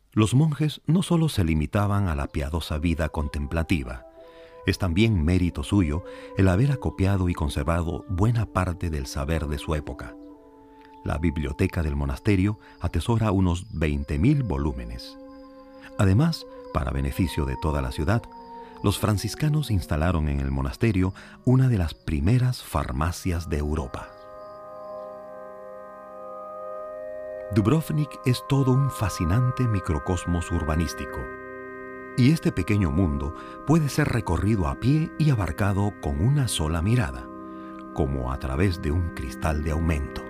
Los monjes no solo se limitaban a la piadosa vida contemplativa, es también mérito suyo el haber acopiado y conservado buena parte del saber de su época. La biblioteca del monasterio atesora unos 20.000 volúmenes. Además, para beneficio de toda la ciudad, los franciscanos instalaron en el monasterio una de las primeras farmacias de Europa. Dubrovnik es todo un fascinante microcosmos urbanístico. Y este pequeño mundo puede ser recorrido a pie y abarcado con una sola mirada, como a través de un cristal de aumento.